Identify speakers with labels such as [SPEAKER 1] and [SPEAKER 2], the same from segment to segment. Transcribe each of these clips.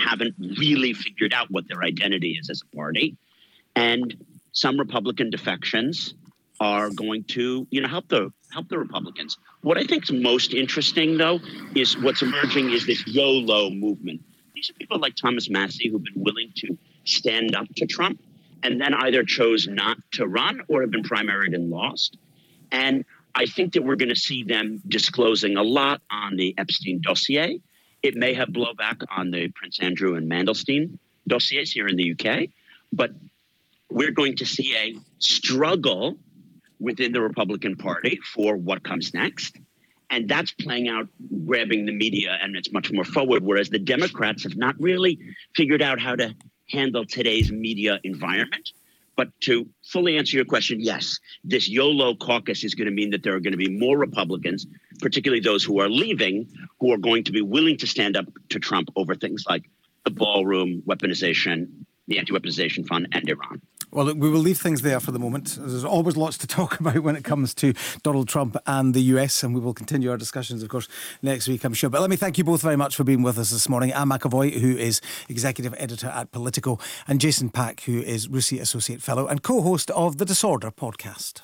[SPEAKER 1] haven't really figured out what their identity is as a party. And some Republican defections are going to, help the Republicans. What I think is most interesting, though, is what's emerging is this YOLO movement. These are people like Thomas Massie who've been willing to stand up to Trump and then either chose not to run or have been primaried and lost. And I think that we're going to see them disclosing a lot on the Epstein dossier. It may have blowback on the Prince Andrew and Mandelstein dossiers here in the UK, but we're going to see a struggle within the Republican Party for what comes next. And that's playing out, grabbing the media, and it's much more forward, whereas the Democrats have not really figured out how to handle today's media environment. But to fully answer your question, yes, this YOLO caucus is going to mean that there are going to be more Republicans, particularly those who are leaving, who are going to be willing to stand up to Trump over things like the ballroom weaponization, the anti-weaponization fund, and Iran.
[SPEAKER 2] Well, look, we will leave things there for the moment. There's always lots to talk about when it comes to Donald Trump and the US, and we will continue our discussions, of course, next week, I'm sure. But let me thank you both very much for being with us this morning. Anne McAvoy, who is Executive Editor at Politico, and Jason Pack, who is RUSI Associate Fellow and co-host of the Disorder podcast.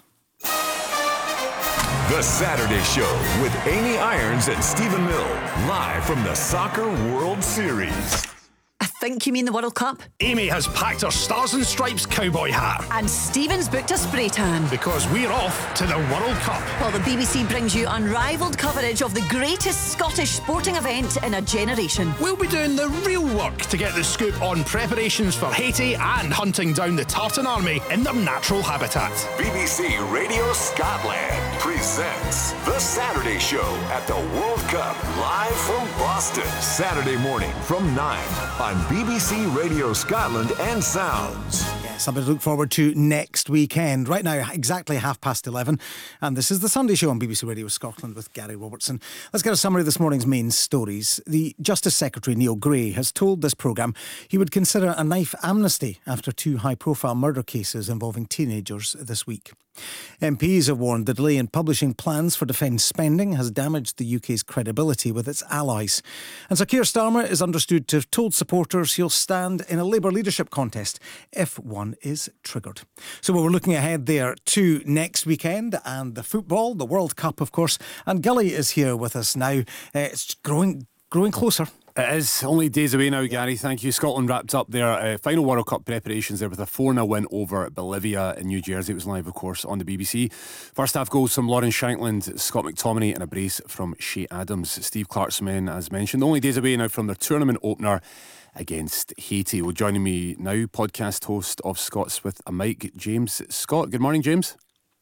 [SPEAKER 3] The Saturday Show with Amy Irons and Stephen Mill, live from the Soccer World Series.
[SPEAKER 4] I think you mean the World Cup.
[SPEAKER 5] Amy has packed her Stars and Stripes cowboy hat.
[SPEAKER 4] And Stephen's booked a spray tan.
[SPEAKER 5] Because we're off to the World Cup.
[SPEAKER 4] While the BBC brings you unrivaled coverage of the greatest Scottish sporting event in a generation.
[SPEAKER 5] We'll be doing the real work to get the scoop on preparations for Haiti and hunting down the Tartan Army in their natural habitat.
[SPEAKER 3] BBC Radio Scotland presents The Saturday Show at the World Cup, live from Boston. Saturday morning from 9 on BBC Radio Scotland and Sounds.
[SPEAKER 2] Something to look forward to next weekend. Right now, exactly 11:30. And this is the Sunday Show on BBC Radio Scotland with Gary Robertson. Let's get a summary of this morning's main stories. The Justice Secretary, Neil Gray, has told this programme he would consider a knife amnesty after 2 high-profile murder cases involving teenagers this week. MPs have warned the delay in publishing plans for defence spending has damaged the UK's credibility with its allies. And Sir Keir Starmer is understood to have told supporters he'll stand in a Labour leadership contest if one is triggered. So we're looking ahead there to next weekend and the football, the World Cup, of course. And Gully is here with us now. It's growing closer.
[SPEAKER 6] It is only days away now, Gary. Thank you. Scotland wrapped up their final World Cup preparations there with a 4-0 win over Bolivia in New Jersey. It was live, of course, on the BBC. First half goals from Lauren Shankland, Scott McTominay, and a brace from Shea Adams. Steve Clark's men, as mentioned, only days away now from their tournament opener against Haiti. Well, joining me now, podcast host of Scots with a Mic, James Scott. Good morning, James.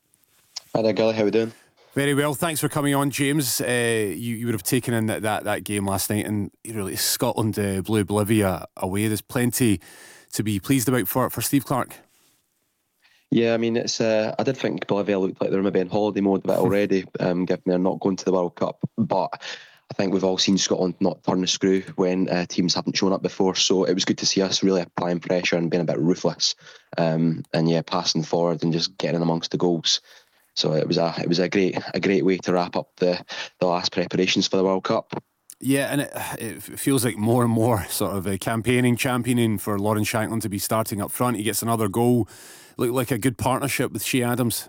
[SPEAKER 7] Hi there, Gully. How we doing?
[SPEAKER 6] Very well, thanks for coming on, James. You would have taken in that game last night, and really Scotland blew Bolivia away. There's plenty to be pleased about for Steve Clark.
[SPEAKER 7] Yeah, I mean, it's. I did think Bolivia looked like they were maybe in holiday mode a bit already, given they're not going to the World Cup. But I think we've all seen Scotland not turn the screw when teams haven't shown up before. So it was good to see us really applying pressure and being a bit ruthless, and passing forward and just getting in amongst the goals. So it was a great way to wrap up the last preparations for the World Cup.
[SPEAKER 6] Yeah, and it feels like more and more sort of championing for Lauren Shankland to be starting up front. He gets another goal. Looked like a good partnership with Shea Adams.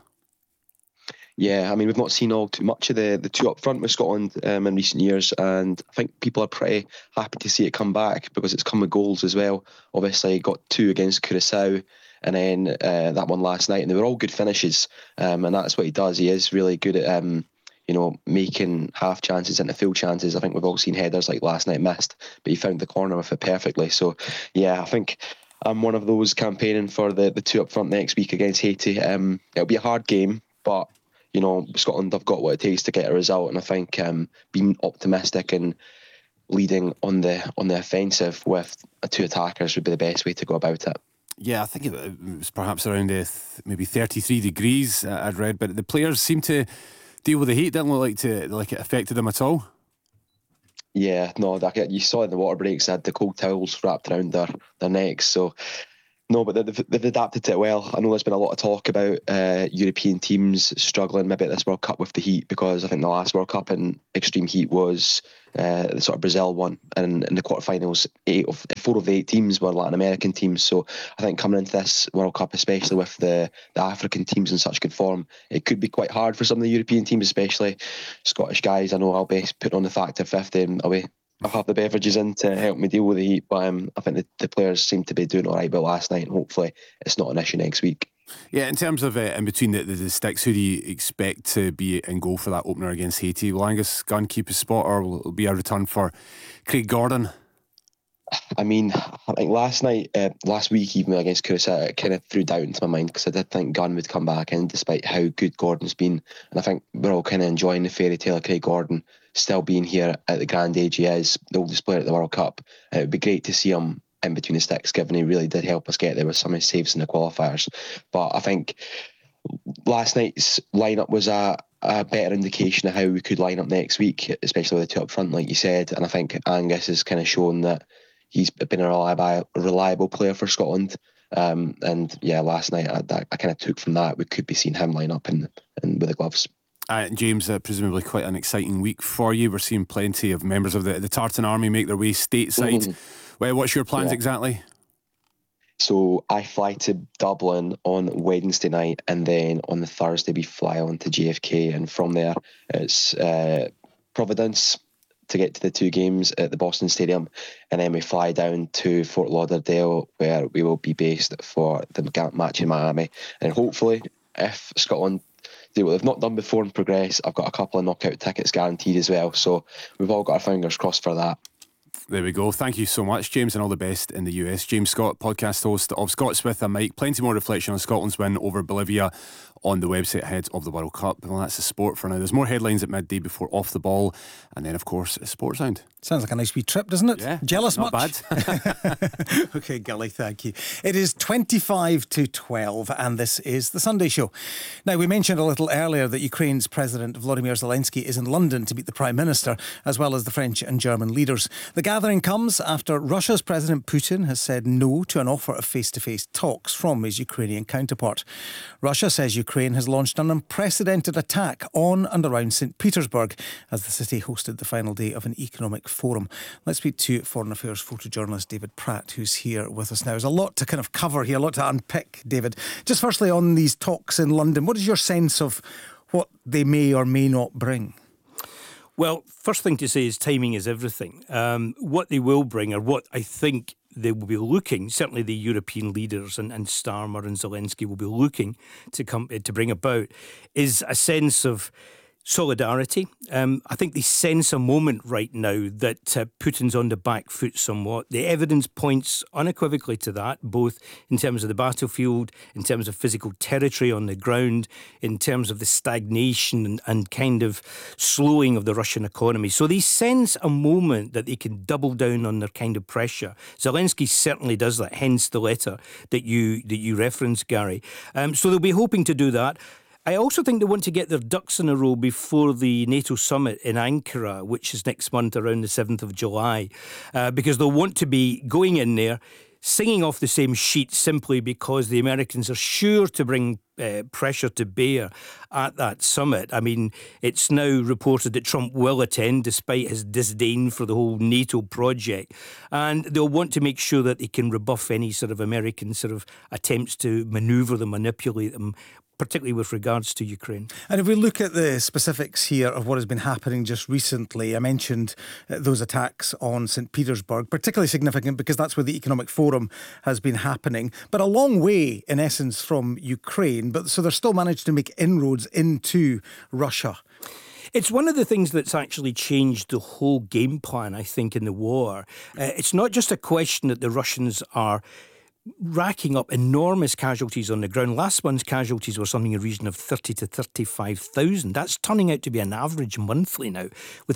[SPEAKER 7] Yeah, I mean, we've not seen all too much of the two up front with Scotland in recent years, and I think people are pretty happy to see it come back because it's come with goals as well. Obviously, got 2 against Curaçao, and then that one last night, and they were all good finishes, and that's what he does. He is really good at making half chances into full chances. I think we've all seen headers like last night missed, but he found the corner with it perfectly. So yeah, I think I'm one of those campaigning for the 2 up front next week against Haiti. It'll be a hard game, but Scotland have got what it takes to get a result, and I think being optimistic and leading on the offensive with 2 attackers would be the best way to go about it.
[SPEAKER 6] Yeah, I think it was perhaps around maybe 33 degrees I'd read, but the players seemed to deal with the heat. Didn't look like it affected them at all.
[SPEAKER 7] Yeah, no, you saw in the water breaks they had the cold towels wrapped around their necks. So No, but they've adapted to it well. I know there's been a lot of talk about European teams struggling maybe at this World Cup with the heat, because I think the last World Cup in extreme heat was the sort of Brazil one, and in the quarterfinals, 4 of the 8 teams were Latin American teams. So I think coming into this World Cup, especially with the African teams in such good form, it could be quite hard for some of the European teams, especially Scottish guys. I know I'll be putting on the Factor 50 and I'll have the beverages in to help me deal with the heat, but I think the players seem to be doing all right about last night, and hopefully it's not an issue next week.
[SPEAKER 6] Yeah, in terms of in between the sticks, who do you expect to be in goal for that opener against Haiti? Will Angus Gunn keep his spot, or will it be a return for Craig Gordon?
[SPEAKER 7] I mean, I think last week, even against Curacao, it kind of threw doubt into my mind, because I did think Gunn would come back in despite how good Gordon's been. And I think we're all kind of enjoying the fairy tale of Craig Gordon still being here at the grand age he is, the oldest player at the World Cup. It would be great to see him in between the sticks, given he really did help us get there with some of his saves in the qualifiers. But I think last night's lineup was a better indication of how we could line up next week, especially with the 2 up front, like you said. And I think Angus has kind of shown that he's been a reliable player for Scotland. And yeah, last night I kind of took from that we could be seeing him line up in with the gloves.
[SPEAKER 6] James, presumably quite an exciting week for you. We're seeing plenty of members of the Tartan Army make their way stateside. Mm-hmm. Well, what's your plans exactly?
[SPEAKER 7] So I fly to Dublin on Wednesday night, and then on the Thursday we fly on to JFK, and from there it's Providence to get to the 2 games at the Boston Stadium, and then we fly down to Fort Lauderdale, where we will be based for the match in Miami. And hopefully, if Scotland do what they've not done before and progress, I've got a couple of knockout tickets guaranteed as well. So we've all got our fingers crossed for that.
[SPEAKER 6] There we go. Thank you so much, James, and all the best in the US. James Scott, podcast host of Scots with a Mic. Plenty more reflection on Scotland's win over Bolivia on the website ahead of the World Cup. Well, that's the sport for now. There's more headlines at midday before Off the Ball, and then, of course, Sports Sound.
[SPEAKER 2] Sounds like a nice wee trip, doesn't it?
[SPEAKER 6] Yeah.
[SPEAKER 2] Jealous
[SPEAKER 6] not
[SPEAKER 2] much?
[SPEAKER 6] Bad.
[SPEAKER 2] Okay, Gully, thank you. It is 25 to 12, and this is The Sunday Show. Now, we mentioned a little earlier that Ukraine's President Volodymyr Zelensky is in London to meet the Prime Minister, as well as the French and German leaders. The gathering comes after Russia's President Putin has said no to an offer of face-to-face talks from his Ukrainian counterpart. Russia says Ukraine has launched an unprecedented attack on and around St. Petersburg as the city hosted the final day of an economic forum. Let's speak to Foreign Affairs photojournalist David Pratt, who's here with us now. There's a lot to kind of cover here, a lot to unpick, David. Just firstly on these talks in London, what is your sense of what they may or may not bring?
[SPEAKER 8] Well, first thing to say is timing is everything. What they will bring, or what I think they will be looking, certainly the European leaders and Starmer and Zelensky will be looking to bring about, is a sense of solidarity. I think they sense a moment right now that Putin's on the back foot somewhat. The evidence points unequivocally to that, both in terms of the battlefield, in terms of physical territory on the ground, in terms of the stagnation and kind of slowing of the Russian economy. So they sense a moment that they can double down on their kind of pressure. Zelensky certainly does that, hence the letter that you referenced, Gary. So they'll be hoping to do that. I also think they want to get their ducks in a row before the NATO summit in Ankara, which is next month around the 7th of July, because they'll want to be going in there, singing off the same sheet simply because the Americans are sure to bring pressure to bear at that summit. I mean, it's now reported that Trump will attend despite his disdain for the whole NATO project. And they'll want to make sure that they can rebuff any sort of American sort of attempts to manoeuvre them, manipulate them, particularly with regards to Ukraine.
[SPEAKER 2] And if we look at the specifics here of what has been happening just recently, I mentioned those attacks on St. Petersburg, particularly significant because that's where the Economic Forum has been happening, but a long way, in essence, from Ukraine. But so they're still managed to make inroads into Russia.
[SPEAKER 8] It's one of the things that's actually changed the whole game plan, I think, in the war. It's not just a question that the Russians are racking up enormous casualties on the ground. Last month's casualties were something in the region of 30 to 35,000. That's turning out to be an average monthly now, with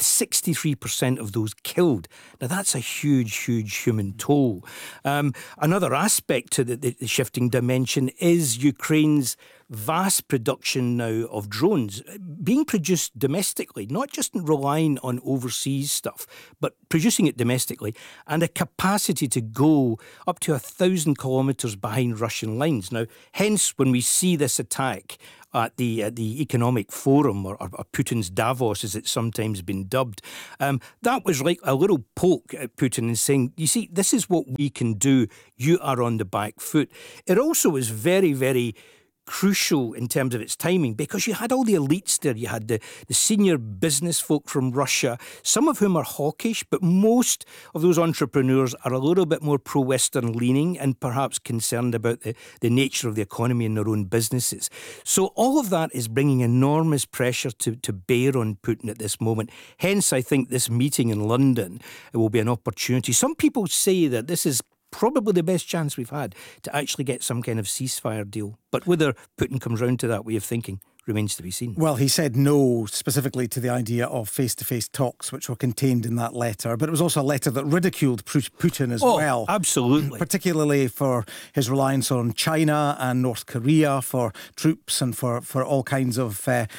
[SPEAKER 8] 63% of those killed. Now, that's a huge, huge human toll. Another aspect to the shifting dimension is Ukraine's vast production now of drones being produced domestically, not just relying on overseas stuff, but producing it domestically, and a capacity to go up to 1,000 kilometres behind Russian lines. Now, hence, when we see this attack at the Economic Forum, or Putin's Davos, as it's sometimes been dubbed, that was like a little poke at Putin and saying, you see, this is what we can do. You are on the back foot. It also was very, very crucial in terms of its timing, because you had all the elites there. You had the senior business folk from Russia, some of whom are hawkish, but most of those entrepreneurs are a little bit more pro-Western leaning and perhaps concerned about the nature of the economy and their own businesses. So all of that is bringing enormous pressure to bear on Putin at this moment. Hence, I think this meeting in London will be an opportunity. Some people say that this is probably the best chance we've had to actually get some kind of ceasefire deal. But whether Putin comes round to that way of thinking remains to be seen.
[SPEAKER 2] Well, he said no specifically to the idea of face-to-face talks, which were contained in that letter. But it was also a letter that ridiculed Putin as well.
[SPEAKER 8] Absolutely.
[SPEAKER 2] Particularly for his reliance on China and North Korea for troops and for all kinds of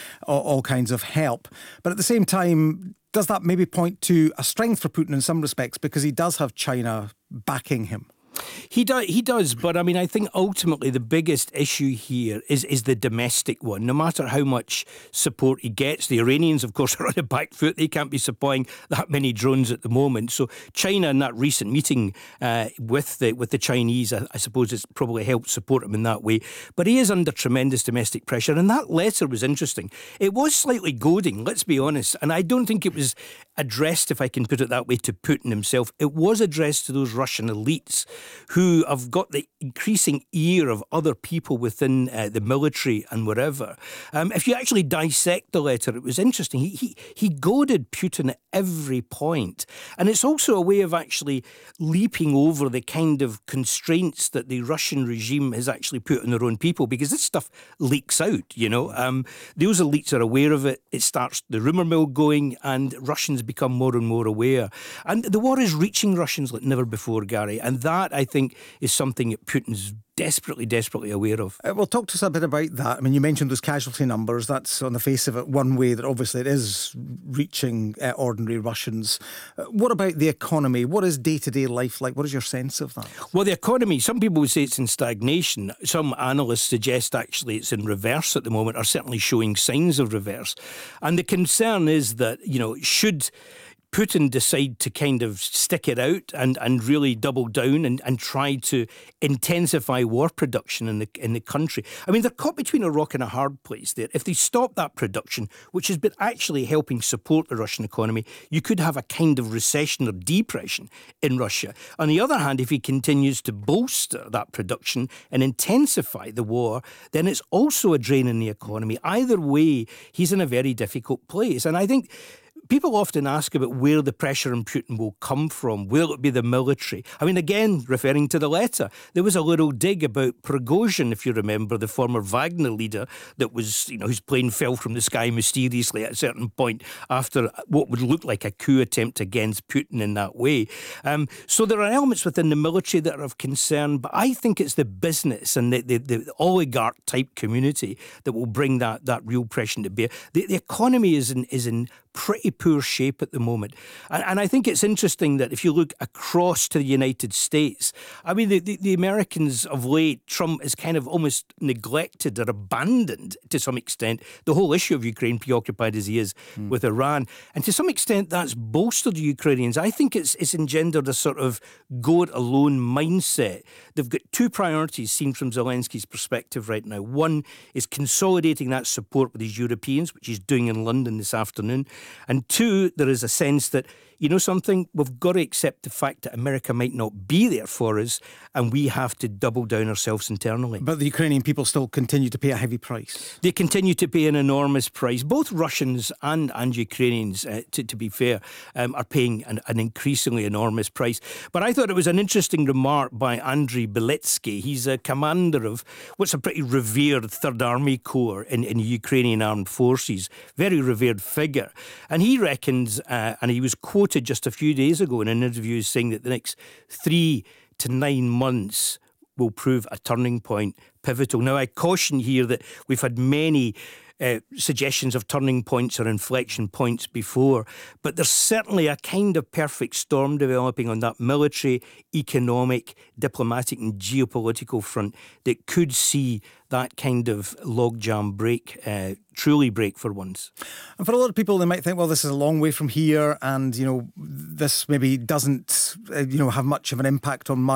[SPEAKER 2] help. But at the same time, does that maybe point to a strength for Putin in some respects, because he does have China backing him?
[SPEAKER 8] He does, but I mean, I think ultimately the biggest issue here is the domestic one. No matter how much support he gets, the Iranians, of course, are on the back foot. They can't be supplying that many drones at the moment. So China, in that recent meeting with the Chinese, I suppose it's probably helped support him in that way. But he is under tremendous domestic pressure, and that letter was interesting. It was slightly goading, let's be honest, and I don't think it was addressed, if I can put it that way, to Putin himself. It was addressed to those Russian elites who have got the increasing ear of other people within the military and whatever. If you actually dissect the letter, it was interesting. He goaded Putin at every point. And it's also a way of actually leaping over the kind of constraints that the Russian regime has actually put on their own people, because this stuff leaks out, you know. Those elites are aware of it. It starts the rumour mill going, and Russians become more and more aware. And the war is reaching Russians like never before, Gary. And that, I think, is something that Putin's desperately aware of.
[SPEAKER 2] Well, talk to us a bit about that. I mean, you mentioned those casualty numbers. That's, on the face of it, one way that obviously it is reaching ordinary Russians. What about the economy? What is day-to-day life like? What is your sense of that?
[SPEAKER 8] Well, the economy, some people would say it's in stagnation. Some analysts suggest actually it's in reverse at the moment, or certainly showing signs of reverse. And the concern is that, you know, should Putin decide to kind of stick it out and really double down and try to intensify war production in the country. I mean, they're caught between a rock and a hard place there. If they stop that production, which has been actually helping support the Russian economy, you could have a kind of recession or depression in Russia. On the other hand, if he continues to bolster that production and intensify the war, then it's also a drain in the economy. Either way, he's in a very difficult place. And I think people often ask about where the pressure on Putin will come from. Will it be the military? I mean, again, referring to the letter, there was a little dig about Prigozhin, if you remember, the former Wagner leader that was, you know, whose plane fell from the sky mysteriously at a certain point after what would look like a coup attempt against Putin in that way. So there are elements within the military that are of concern, but I think it's the business and the oligarch-type community that will bring that real pressure to bear. The economy is in pretty poor shape at the moment. And I think it's interesting that if you look across to the United States, I mean, the Americans of late, Trump has kind of almost neglected or abandoned to some extent the whole issue of Ukraine, preoccupied as he is with Iran. And to some extent, that's bolstered the Ukrainians. I think it's engendered a sort of go-it-alone mindset. They've got two priorities seen from Zelensky's perspective right now. One is consolidating that support with his Europeans, which he's doing in London this afternoon. And two, there is a sense that, you know something, we've got to accept the fact that America might not be there for us, and we have to double down ourselves internally.
[SPEAKER 2] But the Ukrainian people still continue to pay a heavy price.
[SPEAKER 8] They continue to pay an enormous price. Both Russians and Ukrainians, to be fair, are paying an increasingly enormous price. But I thought it was an interesting remark by Andriy Beletsky. He's a commander of what's a pretty revered Third Army Corps in the Ukrainian Armed Forces. Very revered figure. And he reckons, and he was quoted just a few days ago in an interview saying that the next 3 to 9 months will prove a turning point, pivotal. Now, I caution here that we've had many suggestions of turning points or inflection points before, but there's certainly a kind of perfect storm developing on that military, economic, diplomatic and geopolitical front that could see that kind of logjam break, truly break for once.
[SPEAKER 2] And for a lot of people, they might think, well, this is a long way from here and, this maybe doesn't, have much of an impact on my